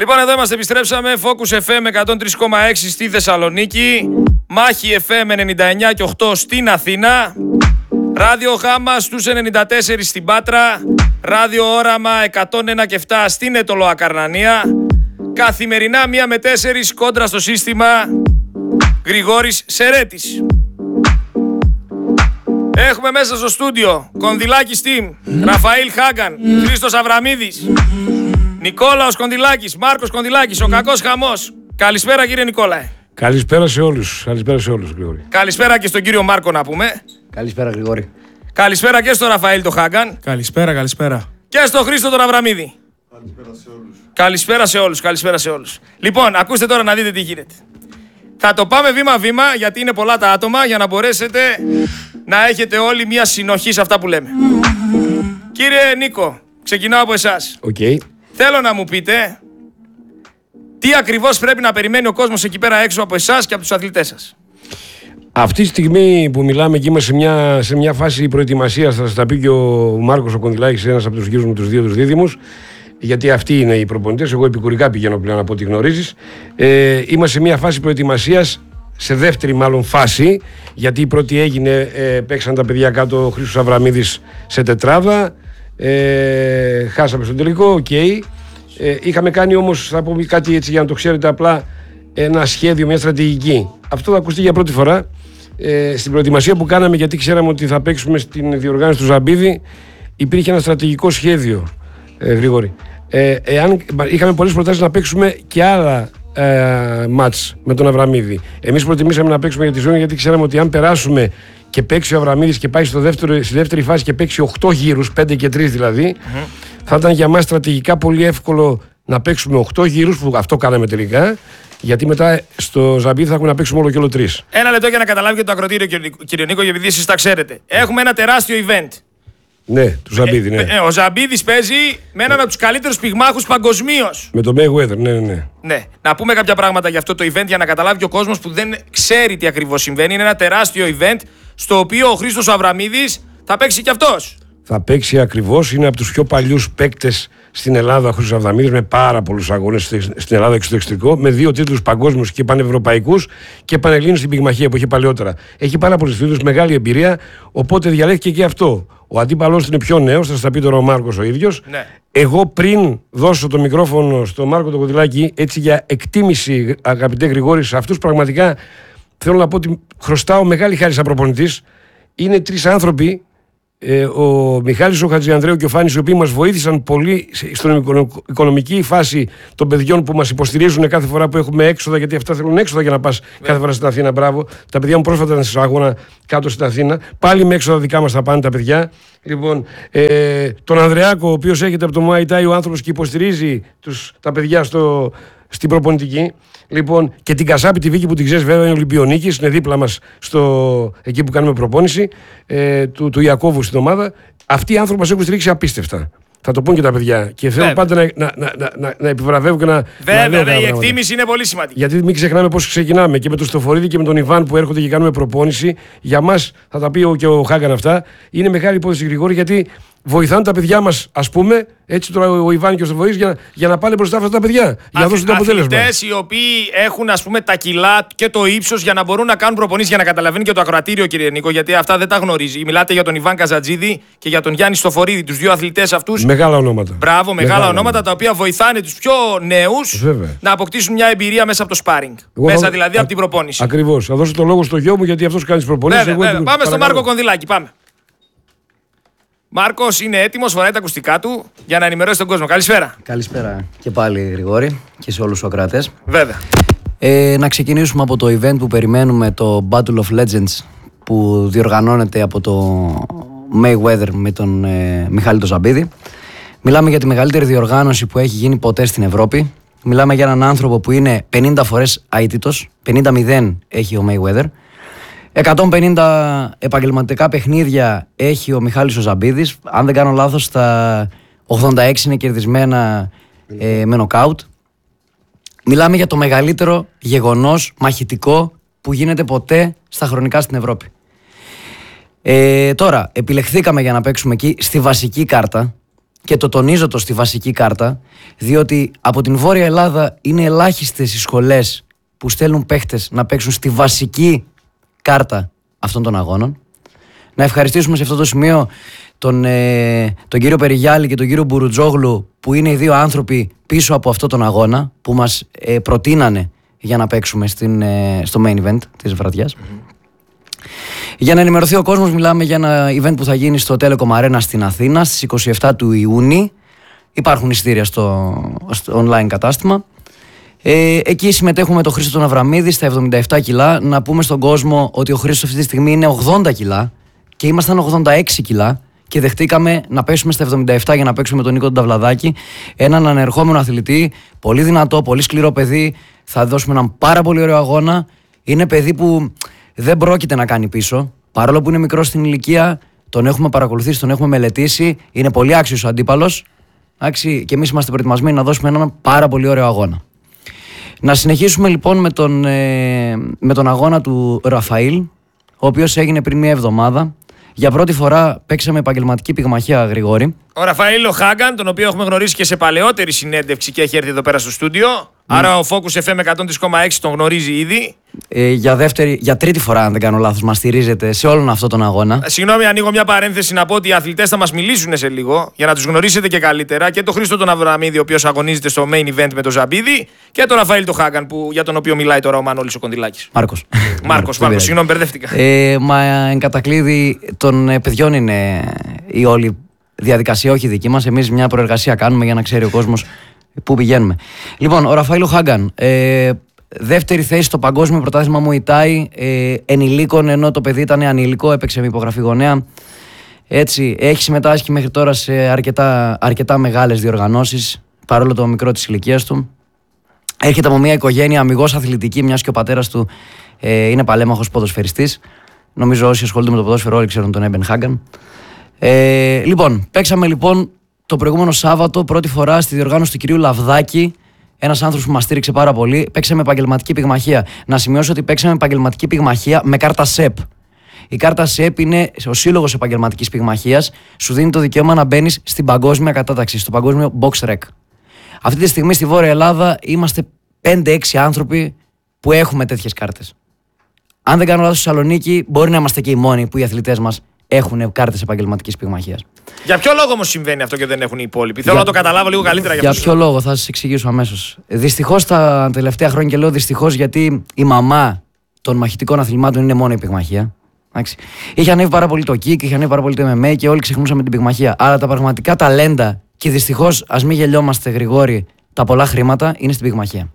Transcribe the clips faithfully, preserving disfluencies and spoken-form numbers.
Λοιπόν, εδώ είμαστε, επιστρέψαμε. Focus εφ εμ εκατόν τρία κόμμα έξι στη Θεσσαλονίκη. Μάχη εφ εμ ενενήντα εννιά και οκτώ στην Αθήνα. Ράδιο Γάμα στους ενενήντα τέσσερα στην Πάτρα. Ράδιο Όραμα εκατόν ένα και επτά στην Ετωλοακαρνανία. Καθημερινά μία με τέσσερις κόντρα στο σύστημα. Γρηγόρης Σερέτης. Έχουμε μέσα στο στούντιο Κονδυλάκης Team, Ραφαήλ Χάγκαν, Χρήστος Αβραμίδης, Νικόλαος Κονδυλάκης, Μάρκος Κονδυλάκης, ο κακός χαμός. Καλησπέρα κύριε Νικόλαε. Καλησπέρα σε όλους. Καλησπέρα σε όλους, Γρηγόρη. Καλησπέρα και στον κύριο Μάρκο να πούμε. Καλησπέρα, Γρηγόρη. Καλησπέρα και στον Ραφαήλ το Χάγκαν. Καλησπέρα, καλησπέρα. Και στον Χρήστο τον Αβραμίδη. Καλησπέρα σε όλους. Καλησπέρα σε όλους, καλησπέρα σε όλους. Λοιπόν, ακούστε τώρα να δείτε τι γίνεται. Θα το πάμε βήμα-βήμα, γιατί είναι πολλά τα άτομα, για να μπορέσετε να έχετε όλοι μια συνοχή σε αυτά που λέμε. Κύριε Νίκο, ξεκινάω από εσάς. Okay. Θέλω να μου πείτε τι ακριβώς πρέπει να περιμένει ο κόσμος εκεί πέρα έξω από εσάς και από τους αθλητές σας. Αυτή τη στιγμή που μιλάμε και είμαστε σε μια, σε μια φάση προετοιμασίας, θα σας τα πει και ο Μάρκος ο Κονδυλάκης, ένας από τους γύρους μου τους δύο τους δίδυμους, γιατί αυτοί είναι οι προπονητές, εγώ επικουρικά πηγαίνω πλέον από ό,τι γνωρίζεις. Ε, είμαστε σε μια φάση προετοιμασίας, σε δεύτερη μάλλον φάση, γιατί η πρώτη έγινε, ε, παίξαν τα παιδιά κάτω, ο Χρήστος Αβραμίδης σε τετράδα, ε, χάσαμε στο τελικό, οκ. Okay. Ε, είχαμε κάνει όμως, θα πω κάτι έτσι για να το ξέρετε απλά, ένα σχέδιο, μια στρατηγική. Αυτό θα ακουστεί για πρώτη φορά ε, στην προετοιμασία που κάναμε, γιατί ξέραμε ότι θα παίξουμε στην διοργάνωση του Ζαμπίδη. Υπήρχε ένα στρατηγικό σχέδιο, ε, Γρηγόρη. Ε, εάν, είχαμε πολλές προτάσεις να παίξουμε και άλλα ε, μάτς με τον Αβραμίδη. Εμείς προτιμήσαμε να παίξουμε για τη ζώνη, γιατί ξέραμε ότι αν περάσουμε και παίξει ο Αβραμίδης και πάει στο δεύτερο, στη δεύτερη φάση και παίξει οκτώ γύρους, πέντε και τρία δηλαδή, mm-hmm. θα ήταν για μας στρατηγικά πολύ εύκολο να παίξουμε οκτώ γύρους, που αυτό κάναμε τελικά. Γιατί μετά στο Ζαμπίδη θα έχουμε να παίξουμε όλο και όλο τρεις. Ένα λεπτό για να καταλάβει και το ακροτήριο, κύριε Νίκο, επειδή εσείς τα ξέρετε. Έχουμε ένα τεράστιο event. Ναι, του Ζαμπίδη, ναι. Ε, ο Ζαμπίδης παίζει με έναν από τους καλύτερους πυγμάχους παγκοσμίως. Με το Mayweather, ναι, ναι. Ναι. Να πούμε κάποια πράγματα για αυτό το event για να καταλάβει και ο κόσμος που δεν ξέρει τι ακριβώς συμβαίνει. Είναι ένα τεράστιο event στο οποίο ο Χρήστος Αβραμίδης θα παίξει κι αυτός. Θα παίξει ακριβώς, είναι από τους πιο παλιούς παίκτες στην Ελλάδα ο Χρήστος Αβραμίδης, με πάρα πολλούς αγώνες στην Ελλάδα και στο εξωτερικό, με δύο τίτλους παγκόσμιους και πανευρωπαϊκούς και πανελλήνιους στην πυγμαχία που είχε παλαιότερα. Έχει πάρα πολλούς τίτλους, μεγάλη εμπειρία, οπότε διαλέχθηκε και αυτό. Ο αντίπαλός είναι πιο νέος, θα σας τα πει τώρα ο Μάρκος ο ίδιος. Ναι. Εγώ πριν δώσω το μικρόφωνο στον Μάρκο τον Κοντιλάκη, έτσι για εκτίμηση, αγαπητέ Γρηγόρη, σε αυτούς πραγματικά θέλω να πω ότι χρωστάω μεγάλη χάρη σαν προπονητής. Είναι τρεις άνθρωποι. Ε, ο Μιχάλης ο Χατζιανδρέου και ο Φάνης, οι οποίοι μας βοήθησαν πολύ στην οικονομική φάση των παιδιών που μας υποστηρίζουν κάθε φορά που έχουμε έξοδα, γιατί αυτά θέλουν έξοδα για να πας yeah. κάθε φορά στην Αθήνα. Μπράβο. Τα παιδιά μου πρόσφατα ήταν σε αγώνα κάτω στην Αθήνα. Πάλι με έξοδα δικά μας θα πάνε τα παιδιά. Λοιπόν, ε, τον Ανδρεάκο, ο οποίος έρχεται από το Muay Thai, ο άνθρωπος και υποστηρίζει τους, τα παιδιά στο, στην προπονητική. Λοιπόν, και την Κασάπη τη Βίκη που την ξέρεις βέβαια, είναι Ολυμπιονίκης, είναι δίπλα μας στο, εκεί που κάνουμε προπόνηση, ε, του, του Ιακώβου στην ομάδα. Αυτοί οι άνθρωποι μας έχουν στηρίξει απίστευτα. Θα το πούν και τα παιδιά. Και θέλω βέβαια. πάντα να, να, να, να, να επιβραβεύω και να. Βέβαια, να βέβαια, η εκτίμηση είναι πολύ σημαντική. Γιατί μην ξεχνάμε πώς ξεκινάμε. Και με τον Στοφορίδη και με τον Ιβάν που έρχονται και κάνουμε προπόνηση. Για μας, θα τα πει και ο Χάγκαν αυτά, είναι μεγάλη υπόθεση, Γρηγόρη, γιατί βοηθάνε τα παιδιά μας, ας πούμε, έτσι τώρα ο Ιβάν και ο Στοφορίδης, για, για να πάνε μπροστά αυτά τα παιδιά. Για να δώσουν το αποτέλεσμα. Αθλητές οι οποίοι έχουν, ας πούμε, τα κιλά και το ύψος για να μπορούν να κάνουν προπονήσεις, για να καταλαβαίνει και το ακροατήριο, κύριε Νίκο, γιατί αυτά δεν τα γνωρίζει. Μιλάτε για τον Ιβάν Καζατζίδη και για τον Γιάννη Στοφορίδη, τους δύο αθλητές αυτούς. Μεγάλα ονόματα. Μπράβο, μεγάλα, μεγάλα ονόματα, τα οποία βοηθάνε τους πιο νέους να αποκτήσουν μια εμπειρία μέσα από το σπάρινγκ. Μέσα θα... δηλαδή α... από την προπόνηση. Ακριβώς. Θα δώσω το λόγο στο γιο μου, γιατί αυτός κάνει προπονήσεις. Βέβαια, βέβαια. Πάμε στον Μάρκο Κονδυλάκη. Πάμε. Μάρκος είναι έτοιμος, φοράει τα ακουστικά του για να ενημερώσει τον κόσμο. Καλησπέρα. Καλησπέρα και πάλι, Γρηγόρη, και σε όλους τους ακροατές. Βέβαια. Ε, να ξεκινήσουμε από το event που περιμένουμε, το Battle of Legends, που διοργανώνεται από το Mayweather με τον ε, Μιχάλη τον Ζαμπίδη. Μιλάμε για τη μεγαλύτερη διοργάνωση που έχει γίνει ποτέ στην Ευρώπη. Μιλάμε για έναν άνθρωπο που είναι πενήντα φορές αίτητος, πενήντα μηδέν έχει ο Mayweather. εκατόν πενήντα επαγγελματικά παιχνίδια έχει ο Μιχάλης ο Ζαμπίδης. Αν δεν κάνω λάθος, τα ογδόντα έξι είναι κερδισμένα ε, με νοκάουτ. Μιλάμε για το μεγαλύτερο γεγονός μαχητικό που γίνεται ποτέ στα χρονικά στην Ευρώπη. Ε, τώρα, επιλεχθήκαμε για να παίξουμε εκεί στη βασική κάρτα. και το τονίζω το στη βασική κάρτα, διότι από την Βόρεια Ελλάδα είναι ελάχιστες οι σχολές που στέλνουν παίχτες να παίξουν στη βασική κάρτα αυτών των αγώνων. Να ευχαριστήσουμε σε αυτό το σημείο τον, ε, τον κύριο Περιγιάλη και τον κύριο Μπουρουτζόγλου, που είναι οι δύο άνθρωποι πίσω από αυτόν τον αγώνα, που μας ε, προτείνανε για να παίξουμε στην, ε, στο main event της βραδιάς. Mm-hmm. Για να ενημερωθεί ο κόσμος, μιλάμε για ένα event που θα γίνει στο Telecom Arena στην Αθήνα στις είκοσι επτά του Ιούνιου. Υπάρχουν εισιτήρια στο, στο online κατάστημα. Ε, εκεί συμμετέχουμε με τον Χρήστο τον Αβραμίδη στα εβδομήντα επτά κιλά. Να πούμε στον κόσμο ότι ο Χρήστος αυτή τη στιγμή είναι ογδόντα κιλά και ήμασταν ογδόντα έξι κιλά και δεχτήκαμε να πέσουμε στα εβδομήντα επτά για να παίξουμε με τον Νίκο τον Ταυλαδάκη. Έναν ανερχόμενο αθλητή, πολύ δυνατό, πολύ σκληρό παιδί. Θα δώσουμε έναν πάρα πολύ ωραίο αγώνα. Είναι παιδί που δεν πρόκειται να κάνει πίσω. Παρόλο που είναι μικρό στην ηλικία, τον έχουμε παρακολουθήσει, τον έχουμε μελετήσει. Είναι πολύ άξιος ο αντίπαλος. Και εμείς είμαστε προετοιμασμένοι να δώσουμε έναν πάρα πολύ ωραίο αγώνα. Να συνεχίσουμε λοιπόν με τον, ε, με τον αγώνα του Ραφαήλ, ο οποίος έγινε πριν μία εβδομάδα. Για πρώτη φορά παίξαμε επαγγελματική πυγμαχία, Γρηγόρη. Ο Ραφαήλ ο Χάγκαν, τον οποίο έχουμε γνωρίσει και σε παλαιότερη συνέντευξη και έχει έρθει εδώ πέρα στο στούντιο. Mm. Άρα ο Focus εφ εμ εκατόν τρία κόμμα έξι τον γνωρίζει ήδη. Ε, για, δεύτερη, για τρίτη φορά, αν δεν κάνω λάθος, μας στηρίζεται σε όλον αυτόν τον αγώνα. Συγγνώμη, ανοίγω μια παρένθεση να πω ότι οι αθλητές θα μας μιλήσουν σε λίγο για να τους γνωρίσετε και καλύτερα. Και τον Χρήστο τον Αβραμίδη, ο οποίος αγωνίζεται στο main event με τον Ζαμπίδη, και τον Ραφαήλ τον Χάγκαν, που, για τον οποίο μιλάει τώρα ο Μανώλης ο Κονδυλάκης. Μάρκος. Μάρκος, Μάρκος, συγγνώμη, μπερδεύτηκα. Ε, μα εν κατακλείδη των παιδιών είναι η όλη διαδικασία, όχι δική μας. Εμείς μια προεργασία κάνουμε για να ξέρει ο κόσμος πού πηγαίνουμε. Λοιπόν, ο Ραφαήλ ο Χάγκαν. Ε, Δεύτερη θέση στο παγκόσμιο πρωτάθλημα Μουαϊ ε, ενηλίκων, ενώ το παιδί ήταν ανηλικό, έπαιξε με υπογραφή γονέα. Έτσι, έχει συμμετάσχει μέχρι τώρα σε αρκετά, αρκετά μεγάλες διοργανώσεις, παρόλο το μικρό της ηλικίας του. Έρχεται από μια οικογένεια αμιγώς αθλητική, μιας και ο πατέρας του ε, είναι παλέμαχος ποδοσφαιριστής. Νομίζω όσοι ασχολούνται με το ποδόσφαιρο όλοι ξέρουν τον Έμπεν Χάγκαν. Ε, λοιπόν, παίξαμε λοιπόν το προηγούμενο Σάββατο πρώτη φορά στη διοργάνωση του κυρίου Λαβδάκη. Ένας άνθρωπος που μας στήριξε πάρα πολύ. Παίξαμε επαγγελματική πυγμαχία. Να σημειώσω ότι παίξαμε επαγγελματική πυγμαχία με κάρτα ΣΕΠ. Η κάρτα ΣΕΠ είναι ο σύλλογος επαγγελματικής πυγμαχίας. Σου δίνει το δικαίωμα να μπαίνεις στην παγκόσμια κατάταξη, στο παγκόσμιο Box Rec. Αυτή τη στιγμή στη Βόρεια Ελλάδα είμαστε πέντε έξι άνθρωποι που έχουμε τέτοιες κάρτες. Αν δεν κάνω λάθος, στη Θεσσαλονίκη μπορεί να είμαστε και οι μόνοι που οι αθλητές μας έχουν κάρτες επαγγελματικής πυγμαχίας. Για ποιο λόγο όμως συμβαίνει αυτό και δεν έχουν οι υπόλοιποι? Θέλω για... να το καταλάβω λίγο καλύτερα. Για, για ποιο λόγο, θα σας εξηγήσω αμέσως. Δυστυχώς τα τελευταία χρόνια, και λέω δυστυχώς γιατί η μαμά των μαχητικών αθλημάτων είναι μόνο η πυγμαχία. Είχε ανέβει πάρα πολύ το kick, είχε ανέβει πάρα πολύ το εμ εμ έι και όλοι ξεχνούσαμε την πυγμαχία. Αλλά τα πραγματικά ταλέντα, και δυστυχώς ας μην γελιόμαστε, Γρηγόρη, τα πολλά χρήματα είναι στην πυγμαχία.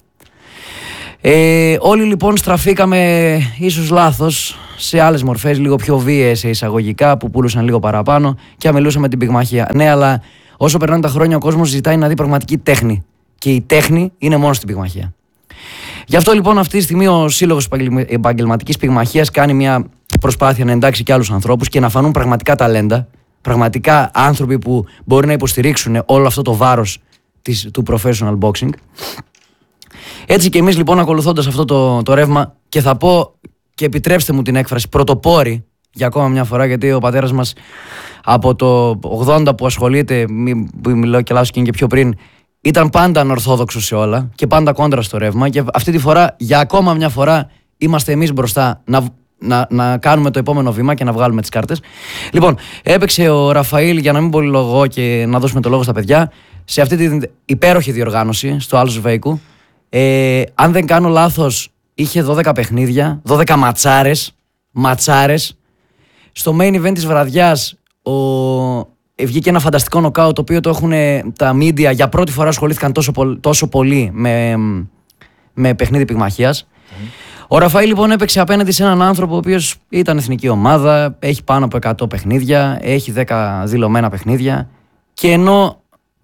Ε, όλοι λοιπόν στραφήκαμε ίσως λάθος σε άλλες μορφές, λίγο πιο βίαιες εισαγωγικά, που πούλουσαν λίγο παραπάνω και αμελούσαμε την πυγμαχία. Ναι, αλλά όσο περνάνε τα χρόνια ο κόσμος ζητάει να δει πραγματική τέχνη. Και η τέχνη είναι μόνο στην πυγμαχία. Γι' αυτό λοιπόν αυτή τη στιγμή ο Σύλλογος Επαγγελματικής Πυγμαχίας κάνει μια προσπάθεια να εντάξει και άλλους ανθρώπους και να φανούν πραγματικά ταλέντα, πραγματικά άνθρωποι που μπορεί να υποστηρίξουν όλο αυτό το βάρος της, του professional boxing. Έτσι και εμείς λοιπόν, ακολουθώντας αυτό το, το ρεύμα, και θα πω, και επιτρέψτε μου την έκφραση, πρωτοπόροι για ακόμα μια φορά, γιατί ο πατέρας μας από το ογδόντα που ασχολείται, μη, που μιλάω και λάθος και είναι και πιο πριν, ήταν πάντα ανορθόδοξος σε όλα και πάντα κόντρα στο ρεύμα, και αυτή τη φορά για ακόμα μια φορά είμαστε εμείς μπροστά να, να, να κάνουμε το επόμενο βήμα και να βγάλουμε τις κάρτες. Λοιπόν, έπαιξε ο Ραφαήλ, για να μην πολυλογώ και να δώσουμε το λόγο στα παιδιά, σε αυτή την υπέροχη διοργάνωση στο Άλσος Βέικου. Ε, αν δεν κάνω λάθος, είχε δώδεκα παιχνίδια, δώδεκα ματσάρες, ματσάρες. Στο main event της βραδιάς ο... βγήκε ένα φανταστικό νοκάουτ, το οποίο το έχουν τα media, για πρώτη φορά ασχολήθηκαν τόσο, πο... τόσο πολύ με... με παιχνίδι πυγμαχίας. Mm. Ο Ραφαήλ λοιπόν έπαιξε απέναντι σε έναν άνθρωπο ο οποίος ήταν εθνική ομάδα, έχει πάνω από εκατό παιχνίδια, έχει δέκα δηλωμένα παιχνίδια, και ενώ,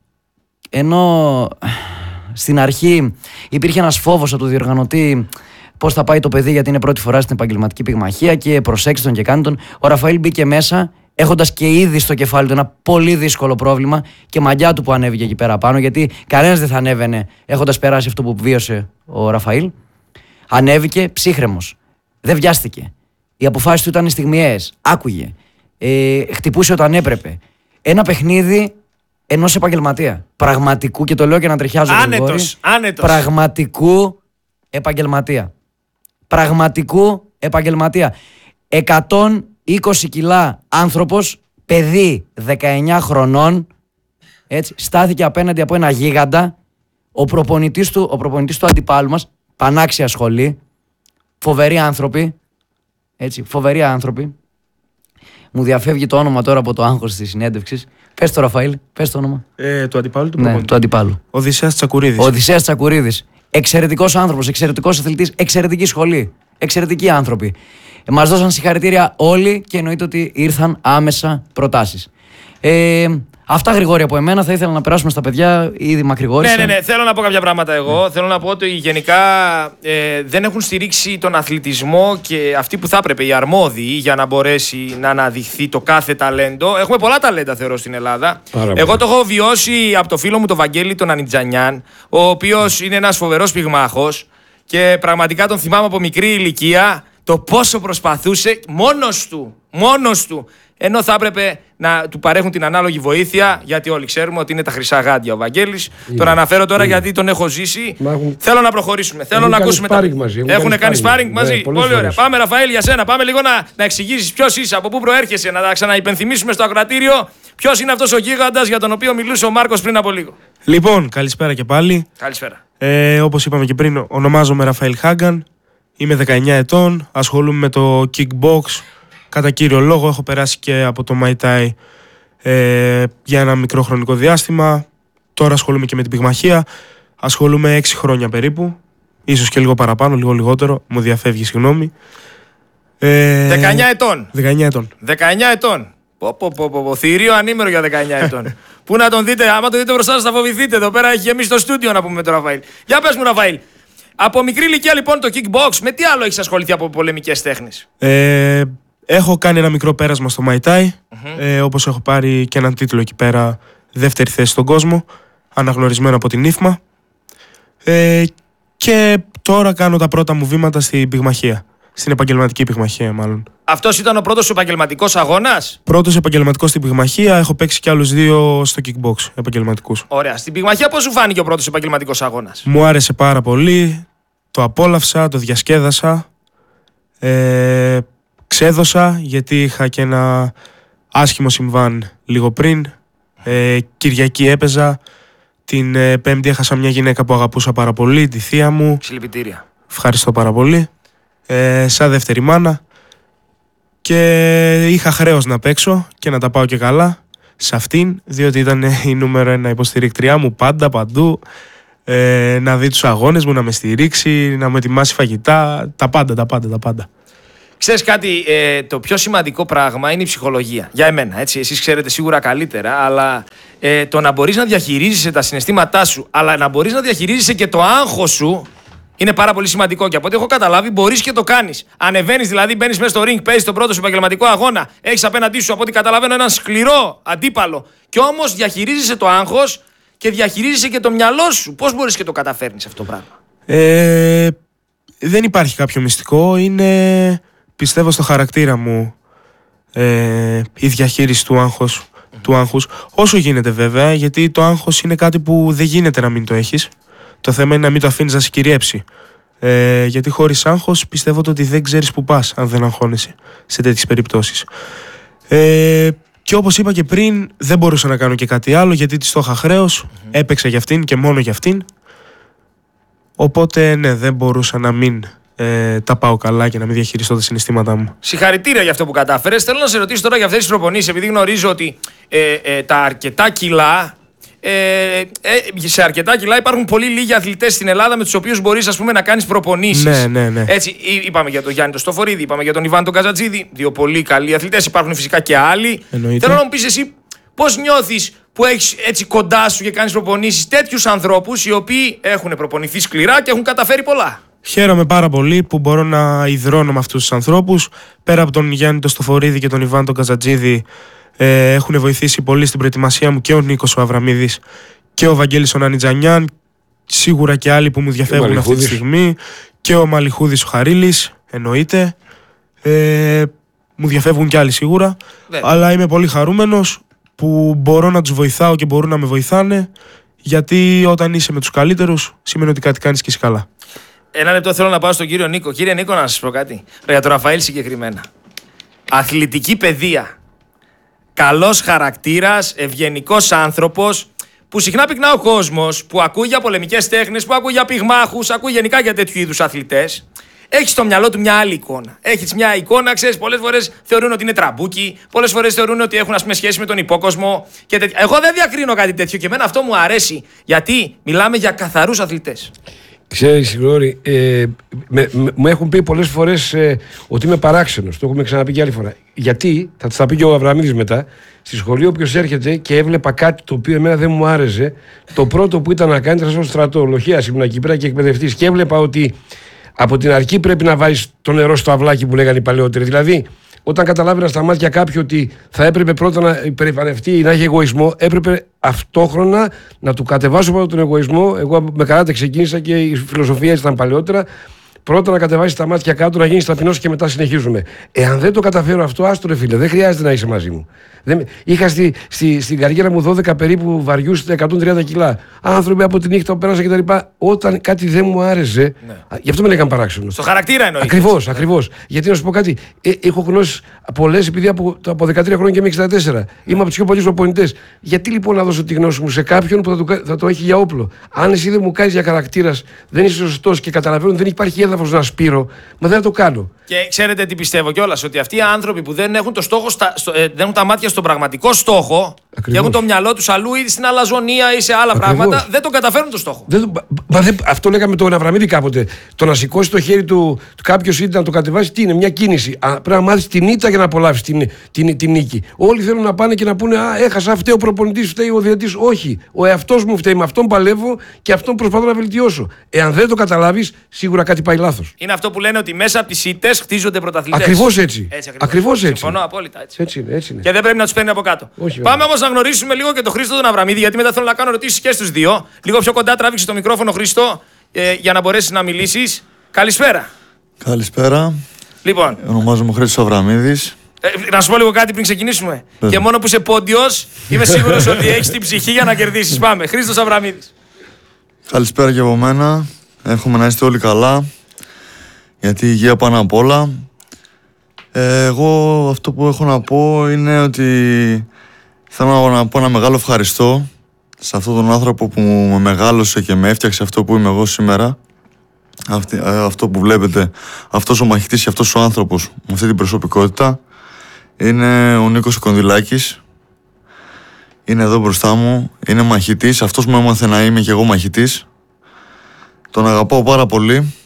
ενώ στην αρχή υπήρχε ένας φόβος από τον διοργανωτή πώς θα πάει το παιδί, γιατί είναι πρώτη φορά στην επαγγελματική πυγμαχία και προσέξτε τον και κάντε τον, ο Ραφαήλ μπήκε μέσα έχοντας και ήδη στο κεφάλι του ένα πολύ δύσκολο πρόβλημα και μαγιά του που ανέβηκε εκεί πέρα πάνω, γιατί κανένας δεν θα ανέβαινε έχοντας περάσει αυτό που βίωσε ο Ραφαήλ. Ανέβηκε ψύχρεμος, δεν βιάστηκε, οι αποφάσεις του ήταν στιγμιαίες, άκουγε, ε, χτυπούσε όταν έπρεπε. Ένα παιχνίδι ενός επαγγελματία. Πραγματικού, και το λέω και να τριχιάζω. Άνετος, άνετος. Πραγματικού επαγγελματία. Πραγματικού επαγγελματία. εκατόν είκοσι κιλά άνθρωπος, παιδί δεκαεννιά χρονών, έτσι, στάθηκε απέναντι από ένα γίγαντα. Ο προπονητής του, ο προπονητής του αντιπάλου μας, πανάξια σχολή, φοβεροί άνθρωποι, έτσι, φοβεροί άνθρωποι. Μου διαφεύγει το όνομα τώρα από το άγχος της συνέντευξης. Πες το, Ραφαήλ, πες το όνομα. Ε, του αντιπάλου του Ναι, προπονητή. του αντιπάλου. Ο Οδυσσέας Τσακουρίδης. Ο Οδυσσέας Τσακουρίδης. Εξαιρετικός άνθρωπος, εξαιρετικός αθλητής, εξαιρετική σχολή. Εξαιρετικοί άνθρωποι. Ε, μας δώσαν συγχαρητήρια όλοι και εννοείται ότι ήρθαν άμεσα προτάσεις. Ε, αυτά, Γρηγόρη, από εμένα. Θα ήθελα να περάσουμε στα παιδιά. Ήδη μακρηγόρησα. Ναι, ναι, ναι. Θέλω να πω κάποια πράγματα εγώ. Ναι. Θέλω να πω ότι γενικά ε, δεν έχουν στηρίξει τον αθλητισμό και αυτοί που θα έπρεπε, οι αρμόδιοι, για να μπορέσει να αναδειχθεί το κάθε ταλέντο. Έχουμε πολλά ταλέντα, θεωρώ, στην Ελλάδα. Πάρα εγώ το έχω βιώσει από το φίλο μου τον Βαγγέλη τον Ανιτζανιάν, ο οποίος είναι ένας φοβερός πυγμάχος και πραγματικά τον θυμάμαι από μικρή ηλικία το πόσο προσπαθούσε μόνος του. Μόνος του. Ενώ θα έπρεπε να του παρέχουν την ανάλογη βοήθεια, γιατί όλοι ξέρουμε ότι είναι τα χρυσά γάντια ο Βαγγέλης. Yeah. Τον αναφέρω τώρα yeah. γιατί τον έχω ζήσει. Έχουν... Θέλω να προχωρήσουμε. Θέλω να ακούσουμε. Τα... Μαζί. Έχουν, έχουν κάνει σπάρινγκ μαζί. Ναι, πολύ φορές. Ωραία. Πάμε, Ραφαήλ, για σένα. Πάμε λίγο να, να εξηγήσεις ποιος είσαι, από πού προέρχεσαι, να τα ξαναυπενθυμίσουμε στο ακροατήριο ποιος είναι αυτός ο γίγαντας για τον οποίο μιλούσε ο Μάρκος πριν από λίγο. Λοιπόν, καλησπέρα και πάλι. Καλησπέρα. Ε, όπως είπαμε και πριν, ονομάζομαι Ραφαήλ Χάγκαν. Είμαι δεκαεννιά ετών. Ασχολούμαι με το kickbox. Κατά κύριο λόγο έχω περάσει και από το Muay Thai ε, για ένα μικρό χρονικό διάστημα. Τώρα ασχολούμαι και με την πυγμαχία. Ασχολούμαι έξι χρόνια περίπου. Ίσως και λίγο παραπάνω, λίγο λιγότερο. Μου διαφεύγει, συγγνώμη. Ε, δεκαεννιά ετών. δεκαεννιά ετών. δεκαεννιά ετών. Πω, πω, πω, πω. Θηρίο ανήμερο για δεκαεννιά ετών. Πού να τον δείτε, άμα το δείτε μπροστά σας θα φοβηθείτε. Εδώ πέρα έχει γεμίσει το στούντιο να πούμε με τον Ραφαήλ. Για πες μου, Ραφαήλ. Από μικρή ηλικία λοιπόν το kickbox, με τι άλλο έχεις ασχοληθεί από πολεμικές τέχνες? Ε, έχω κάνει ένα μικρό πέρασμα στο Muay Thai. Mm-hmm. Ε, όπως έχω πάρει και έναν τίτλο εκεί πέρα, δεύτερη θέση στον κόσμο, αναγνωρισμένο από την ΙΦΜΑ. Ε, και τώρα κάνω τα πρώτα μου βήματα στην πυγμαχία. Στην επαγγελματική πυγμαχία, μάλλον. Αυτός ήταν ο πρώτος επαγγελματικός αγώνας? Πρώτος επαγγελματικός στην πυγμαχία. Έχω παίξει κι άλλους δύο στο kickbox επαγγελματικούς. Ωραία. Στην πυγμαχία πώς σου φάνηκε ο πρώτος επαγγελματικός αγώνας? Μου άρεσε πάρα πολύ. Το απόλαυσα, το διασκέδασα. Ε, ξέδωσα γιατί είχα και ένα άσχημο συμβάν λίγο πριν. Ε, Κυριακή έπαιζα. Την ε, Πέμπτη έχασα μια γυναίκα που αγαπούσα πάρα πολύ, τη θεία μου. Συλληπιτήρια. Ευχαριστώ πάρα πολύ. Ε, σαν δεύτερη μάνα. Και είχα χρέος να παίξω και να τα πάω και καλά σε αυτήν, διότι ήταν η νούμερο ένα υποστηρικτριά μου πάντα, παντού. Ε, να δει τους αγώνες μου, να με στηρίξει, να μου ετοιμάσει φαγητά, τα πάντα, τα πάντα, τα πάντα. Ξέρεις κάτι, ε, το πιο σημαντικό πράγμα είναι η ψυχολογία. Για εμένα, έτσι, εσείς ξέρετε σίγουρα καλύτερα, αλλά ε, το να μπορείς να διαχειρίζεσαι τα συναισθήματά σου, αλλά να μπορείς να διαχειρίζεσαι και το άγχος σου, είναι πάρα πολύ σημαντικό. Και από ό,τι έχω καταλάβει, μπορείς και το κάνεις. Ανεβαίνεις, δηλαδή, μπαίνεις μέσα στο ring, παίζεις τον πρώτο σου επαγγελματικό αγώνα, έχεις απέναντί σου, από ό,τι καταλαβαίνω, έναν σκληρό αντίπαλο. Και όμως διαχειρίζεσαι το άγχος και διαχειρίζεσαι και το μυαλό σου. Πώς μπορείς και το καταφέρνεις αυτό το πράγμα? Ε, δεν υπάρχει κάποιο μυστικό. Είναι, πιστεύω, στο χαρακτήρα μου ε, η διαχείριση του άγχους, mm-hmm. του άγχους. Όσο γίνεται βέβαια, γιατί το άγχος είναι κάτι που δεν γίνεται να μην το έχεις. Το θέμα είναι να μην το αφήνεις να σε κυριέψει. Ε, γιατί χωρίς άγχος πιστεύω ότι δεν ξέρεις που πας αν δεν αγχώνεσαι σε τέτοιες περιπτώσεις. Ε, και όπως είπα και πριν, δεν μπορούσα να κάνω και κάτι άλλο γιατί της το είχα χρέος. Mm-hmm. Έπαιξα για αυτήν και μόνο για αυτήν. Οπότε ναι, δεν μπορούσα να μην ε, τα πάω καλά και να μην διαχειριστώ τα συναισθήματά μου. Συγχαρητήρια για αυτό που κατάφερες. Θέλω να σε ρωτήσω τώρα για αυτές τις προπονήσεις, επειδή γνωρίζω ότι ε, ε, τα αρκετά κιλά. Ε, ε, σε αρκετά κιλά υπάρχουν πολύ λίγοι αθλητές στην Ελλάδα με τους οποίους μπορείς, ας πούμε, να κάνεις προπονήσεις. Ναι, ναι, ναι. Έτσι, είπαμε για τον Γιάννη τον Στοφορίδη, είπαμε για τον Ιβάν τον Καζατζίδη, δύο πολύ καλοί αθλητές. Υπάρχουν φυσικά και άλλοι. Εννοείται. Θέλω να μου πεις εσύ πώς νιώθεις που έχεις έτσι κοντά σου και κάνεις προπονήσεις τέτοιους ανθρώπους οι οποίοι έχουν προπονηθεί σκληρά και έχουν καταφέρει πολλά? Χαίρομαι πάρα πολύ που μπορώ να ιδρώνω με αυτούς τους ανθρώπους. Πέρα από τον Γιάννη τον Στοφορίδη και τον Ιβάν τον Καζατζίδη, Ε, έχουν βοηθήσει πολύ στην προετοιμασία μου και ο Νίκος ο Αβραμίδης και ο Βαγγέλης ο Νανιτζανιάν, σίγουρα και άλλοι που μου διαφεύγουν αυτή τη στιγμή, και ο Μαλιχούδης ο Χαρίλης, εννοείται. Ε, μου διαφεύγουν και άλλοι σίγουρα, ναι. Αλλά είμαι πολύ χαρούμενος που μπορώ να τους βοηθάω και μπορούν να με βοηθάνε, γιατί όταν είσαι με τους καλύτερους σημαίνει ότι κάτι κάνεις και εσύ καλά. Ένα λεπτό θέλω να πάω στον κύριο Νίκο. Κύριε Νίκο, να σας πω κάτι. Για τον Ραφαήλ συγκεκριμένα. Αθλητική παιδεία. Καλός χαρακτήρας, ευγενικός άνθρωπος, που συχνά πυκνά ο κόσμος, που ακούει για πολεμικές τέχνες, που ακούει για πυγμάχους, ακούει γενικά για τέτοιου είδους αθλητές. Έχει στο μυαλό του μια άλλη εικόνα. Έχει μια εικόνα, ξέρεις, πολλές φορές θεωρούν ότι είναι τραμπούκι, πολλές φορές θεωρούν ότι έχουν, ας πούμε, σχέση με τον υπόκοσμο και τέτοια. Εγώ δεν διακρίνω κάτι τέτοιο και εμένα αυτό μου αρέσει, γιατί μιλάμε για καθαρούς αθλητές. Ξέρεις, Γρηγόρη, ε, με, με, μου έχουν πει πολλές φορές ε, ότι είμαι παράξενος. Το έχουμε ξαναπεί και άλλη φορά. Γιατί, θα τα πει και ο Αβραμίδης μετά, στη σχολή όποιος έρχεται και έβλεπα κάτι το οποίο εμένα δεν μου άρεσε, το πρώτο που ήταν να κάνει ήταν στο στρατό. Λοχέας ήμουν εκεί πέρα και εκπαιδευτής και έβλεπα ότι από την αρχή πρέπει να βάζεις το νερό στο αυλάκι που λέγανε οι παλαιότεροι. Δηλαδή, όταν καταλάβαινα στα μάτια κάποιου ότι θα έπρεπε πρώτα να υπερηφανευτεί ή να έχει εγωισμό, έπρεπε αυτόχρονα να του κατεβάσω από τον εγωισμό. Εγώ με καράτε ξεκίνησα και η φιλοσοφία ήταν παλαιότερα. Πρώτα να κατεβάσει τα μάτια κάτω, να γίνει ταπεινός και μετά συνεχίζουμε. Εάν δεν το καταφέρω αυτό, άστο ρε φίλε, δεν χρειάζεται να είσαι μαζί μου. Δεν... Είχα στη, στη, στην καριέρα μου δώδεκα περίπου βαριούς, εκατόν τριάντα κιλά. Άνθρωποι από τη νύχτα που πέρασα κτλ. Όταν κάτι δεν μου άρεσε, ναι. Γι' αυτό με λέγαν παράξενο. Στο χαρακτήρα εννοείται. Ακριβώς, ακριβώς. Γιατί να σου πω κάτι, ε, έχω γνώσει πολλές επειδή από, από δεκατρία χρόνια και μέχρι εξήντα τέσσερα είμαι από τους πιο πολλούς προπονητές. Γιατί λοιπόν να δώσω τη γνώση μου σε κάποιον που θα το, θα το έχει για όπλο. Αν εσύ δεν μου κάνεις για χαρακτήρας, δεν είσαι σωστός και καταλαβαίνω ότι δεν υπάρχει έδαφος να σπείρω, μα δεν θα το κάνω. Και ξέρετε τι πιστεύω κιόλας, ότι αυτοί οι άνθρωποι που δεν έχουν, το στόχο στα, στο, ε, δεν έχουν τα μάτια στον πραγματικό στόχο. Ακριβώς. Και έχουν το μυαλό τους αλλού ή στην αλαζονία ή σε άλλα Ακριβώς. πράγματα, δεν τον καταφέρουν το στόχο. Δεν, μα, δεν, αυτό λέγαμε τον Αβραμίδη κάποτε. Το να σηκώσει το χέρι του κάποιο ή να το κατεβάσει, τι είναι, μια κίνηση. Α, πρέπει να μάθεις την ήττα για να απολαύσεις την, την, την, την νίκη. Όλοι θέλουν να πάνε και να πούνε Α, έχασα, φταίει ο προπονητής, φταίει ο διαιτητής. Όχι. Ο εαυτός μου φταίει, με αυτόν παλεύω και αυτόν προσπαθώ να βελτιώσω. Εάν δεν το καταλάβεις, σίγουρα κάτι πάει λάθος. Είναι αυτό που λένε ότι μέσα από τις ήττες χτίζονται πρωταθλητές. Ακριβώς έτσι. έτσι ακριβώς έτσι. Συμφωνώ απόλυτα έτσι. Έτσι είναι, έτσι είναι. Και δεν πρέπει να τους παίρνει από κάτω. Όχι, Πάμε όμως να γνωρίσουμε λίγο και τον Χρήστο τον Αβραμίδη, γιατί μετά θέλω να κάνω ερωτήσεις και στους δύο. Λίγο πιο κοντά τράβηξε το μικρόφωνο, Χρήστο, ε, για να μπορέσεις να μιλήσεις. Καλησπέρα. Καλησπέρα. Λοιπόν. Ονομάζομαι Χρήστος Αβραμίδης. Ε, να σου πω λίγο κάτι πριν ξεκινήσουμε. Πέρα. Και μόνο που είσαι πόντιος, είμαι σίγουρος ότι έχεις την ψυχή για να κερδίσεις. Πάμε. Χρήστος Αβραμίδης. Καλησπέρα και από μένα. Εύχομαι να είστε όλοι καλά. Γιατί η υγεία πάνω απ' όλα. Ε, εγώ αυτό που έχω να πω είναι ότι θέλω να πω ένα μεγάλο ευχαριστώ σε αυτόν τον άνθρωπο που με μεγάλωσε και με έφτιαξε αυτό που είμαι εγώ σήμερα. Αυτή, αυτό που βλέπετε, αυτός ο μαχητής και αυτός ο άνθρωπος με αυτή την προσωπικότητα είναι ο Νίκος Κονδυλάκης. Είναι εδώ μπροστά μου, είναι μαχητής, αυτός μου έμαθε να είμαι και εγώ μαχητής. Τον αγαπάω πάρα πολύ.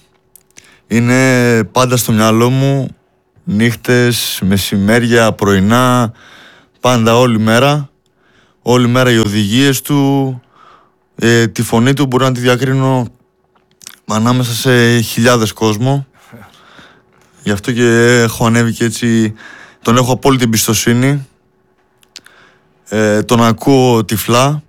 Είναι πάντα στο μυαλό μου, νύχτες, μεσημέρια, πρωινά, πάντα όλη μέρα. Όλη μέρα οι οδηγίες του, ε, τη φωνή του μπορώ να τη διακρίνω ανάμεσα σε χιλιάδες κόσμο. Γι' αυτό και έχω ανέβει και έτσι, τον έχω απόλυτη εμπιστοσύνη. Ε, τον ακούω τυφλά.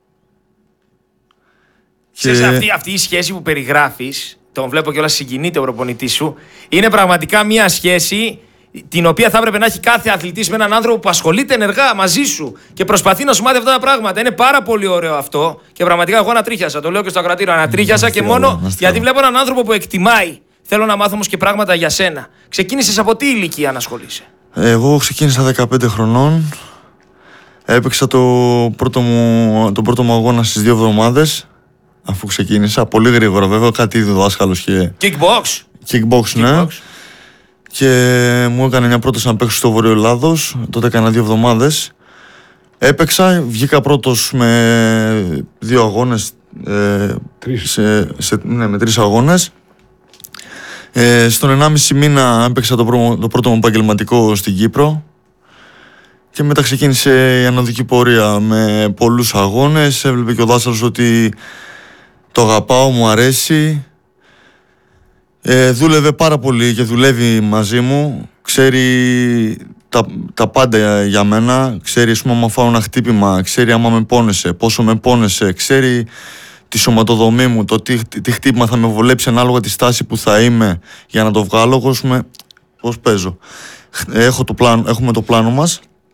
Και... Σε αυτή, αυτή η σχέση που περιγράφεις, τον βλέπω και όλα συγκινείται ο προπονητής σου, είναι πραγματικά μια σχέση την οποία θα έπρεπε να έχει κάθε αθλητής με έναν άνθρωπο που ασχολείται ενεργά μαζί σου και προσπαθεί να σου μάθει αυτά τα πράγματα. Είναι πάρα πολύ ωραίο αυτό και πραγματικά εγώ ανατρίχιασα. Το λέω και στο ακροατήριο. Ανατρίχιασα και μόνο γιατί βλέπω έναν άνθρωπο που εκτιμάει. Θέλω να μάθω όμως και πράγματα για σένα. Ξεκίνησες από τι ηλικία να ασχολείσαι? Εγώ ξεκίνησα δεκαπέντε χρονών. Έπαιξα το πρώτο μου, τον πρώτο μου αγώνα στις δύο εβδομάδες. Αφού ξεκίνησα, πολύ γρήγορα βέβαια, κάτι είδε ο δάσκαλος και... Kickbox. Kickbox, ναι. Kickbox. Και μου έκανε μια πρόταση να παίξω στο Βορείο Ελλάδος. Τότε έκανα δύο εβδομάδες. Έπαιξα, βγήκα πρώτος με δύο αγώνες. Ε, σε, σε, ναι, με τρεις αγώνες. Ε, στον ενάμιση μήνα έπαιξα το, πρω, το πρώτο μου επαγγελματικό στην Κύπρο. Και μετά ξεκίνησε η ανωδική πορεία με πολλούς αγώνες. Έβλεπε και ο δάσκαλος ότι το αγαπάω, μου αρέσει. Ε, δούλευε πάρα πολύ και δουλεύει μαζί μου. Ξέρει τα, τα πάντα για μένα. Ξέρει, ας πούμε, άμα φάω ένα χτύπημα. Ξέρει άμα με πόνεσε, πόσο με πόνεσε. Ξέρει τη σωματοδομή μου, το τι, τι χτύπημα θα με βολέψει ανάλογα τη στάση που θα είμαι για να το βγάλω. Εγώ, ας πούμε, πώς παίζω. Έχω το πλάνο, έχουμε το πλάνο μας.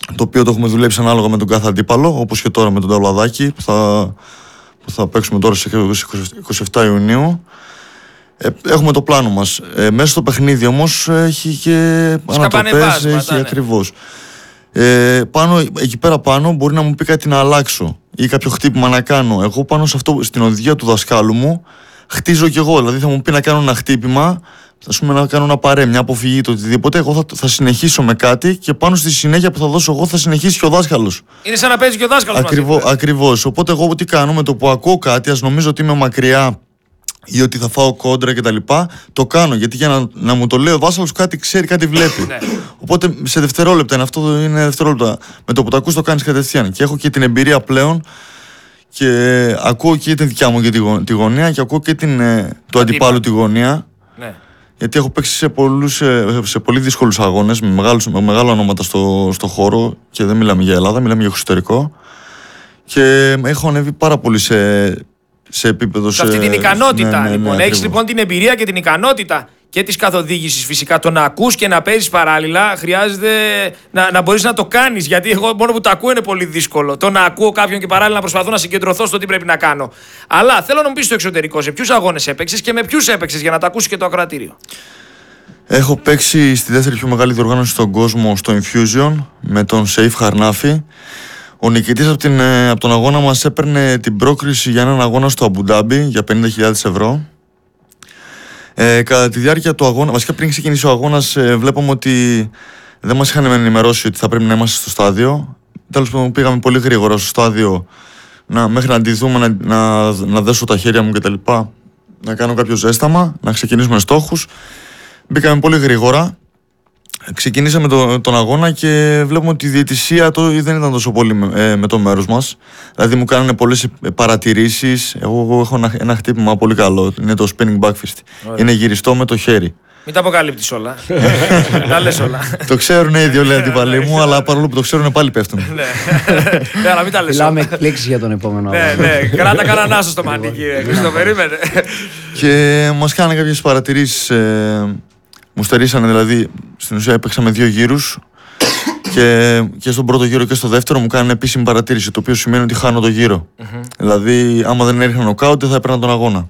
το οποίο το έχουμε δουλέψει ανάλογα με τον κάθε αντίπαλο, όπως και τώρα με τον Ταυλαδάκη που θα, που θα παίξουμε τώρα στις είκοσι επτά Ιουνίου. Ε, έχουμε το πλάνο μας. Ε, μέσα στο παιχνίδι όμως έχει και ανατροπές, έχει ναι. ακριβώς. Ε, πάνω, εκεί πέρα πάνω μπορεί να μου πει κάτι να αλλάξω ή κάποιο χτύπημα να κάνω. Εγώ πάνω σε αυτό, στην οδηγία του δασκάλου μου, χτίζω κι εγώ. Δηλαδή θα μου πει να κάνω ένα χτύπημα, ας πούμε να κάνω ένα παρέ, μια αποφυγή, το οτιδήποτε. Εγώ θα, θα συνεχίσω με κάτι και πάνω στη συνέχεια που θα δώσω εγώ θα συνεχίσει και ο δάσκαλος. Είναι σαν να παίζει και ο δάσκαλος. Ακριβώς, ακριβώς. Οπότε εγώ τι κάνω, με το που ακούω κάτι, ας νομίζω ότι είμαι μακριά ή ότι θα φάω κόντρα κτλ. Το κάνω γιατί για να, να μου το λέει ο δάσκαλος κάτι ξέρει, κάτι βλέπει. Οπότε σε δευτερόλεπτα είναι αυτό, είναι δευτερόλεπτα. Με το που το ακούς το κάνεις κατευθείαν. Και έχω και την εμπειρία πλέον και ακούω και την δικιά μου και τη, γω, τη γωνία και ακούω και την, του αντιπάλου τη γωνία. Ναι. Γιατί έχω παίξει σε, πολλούς, σε, σε πολύ δύσκολους αγώνες με, μεγάλους, με μεγάλα ονόματα στο, στο χώρο και δεν μιλάμε για Ελλάδα, μιλάμε για εξωτερικό. Και έχω ανέβει πάρα πολύ σε. Σε επίπεδο. Σε αυτή την ικανότητα, ναι, ναι, λοιπόν. Ναι, έχεις λοιπόν την εμπειρία και την ικανότητα και της καθοδήγησης φυσικά. Το να ακούς και να παίζεις παράλληλα χρειάζεται να, να μπορείς να το κάνεις. Γιατί εγώ μόνο που το ακούω είναι πολύ δύσκολο. Το να ακούω κάποιον και παράλληλα να προσπαθώ να συγκεντρωθώ στο τι πρέπει να κάνω. Αλλά θέλω να μου πεις στο εξωτερικό, σε ποιους αγώνες έπαιξες και με ποιους έπαιξες για να τα ακούσει και το ακροατήριο. Έχω παίξει στη δεύτερη πιο μεγάλη διοργάνωση στον κόσμο, στο Infusion, με τον Σεϊφ Χαρνάφη. Ο νικητής από, την, από τον αγώνα μας έπαιρνε την πρόκριση για έναν αγώνα στο Αμπουντάμπι για πενήντα χιλιάδες ευρώ. Ε, κατά τη διάρκεια του αγώνα, βασικά πριν ξεκινήσει ο αγώνας, ε, βλέπαμε ότι δεν μας είχαν ενημερώσει ότι θα πρέπει να είμαστε στο στάδιο. Τέλος πάντων, πήγαμε πολύ γρήγορα στο στάδιο να, μέχρι να αντιδούμε, να, να, να δέσω τα χέρια μου κτλ. Να κάνω κάποιο ζέσταμα, να ξεκινήσουμε στόχους. Μπήκαμε πολύ γρήγορα. Ξεκινήσαμε το, τον αγώνα και βλέπουμε ότι η διαιτησία το, δεν ήταν τόσο πολύ με, ε, με το μέρος μας. Δηλαδή μου κάνανε πολλές παρατηρήσεις. Εγώ, εγώ έχω ένα, ένα χτύπημα πολύ καλό. Είναι το spinning back fist. Ωραία. Είναι γυριστό με το χέρι. Μην τα αποκαλύπτεις όλα. Τα λες όλα. Το ξέρουν οι δύο λέει αντιπαλοί μου, αλλά παρόλο που το ξέρουν πάλι πέφτουν. Ναι, αλλά μην τα λες όλα. Μιλάμε εκπλήξεις για τον επόμενο αγώνα. Ναι, ναι, κράτα κανέναν άσο στο μανίκι. Το περίμενε. Και μας κάνανε κάποιες παρατηρήσεις. Μου στερήσανε, δηλαδή, στην ουσία έπαιξαμε δύο γύρους και, και στον πρώτο γύρο και στο δεύτερο μου κάνανε επίσημη παρατήρηση, το οποίο σημαίνει ότι χάνω το γύρο. Mm-hmm. Δηλαδή, άμα δεν έριχνα νοκάουτ, δεν θα έπαιρνα τον αγώνα.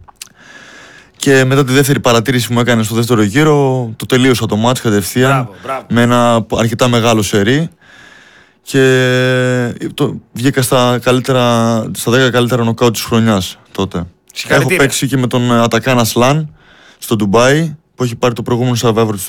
Και μετά τη δεύτερη παρατήρηση που μου έκανε στο δεύτερο γύρο, το τελείωσα το μάτς κατευθείαν. Μπράβο, μπράβο. Με ένα αρκετά μεγάλο σερί. Και το, βγήκα στα, καλύτερα, στα δέκα καλύτερα νοκάουτ της χρονιάς τότε. Έχω παίξει και με τον Ατακάν Ασλάν στο Ντουμπάι, που έχει πάρει το προηγούμενο survivor του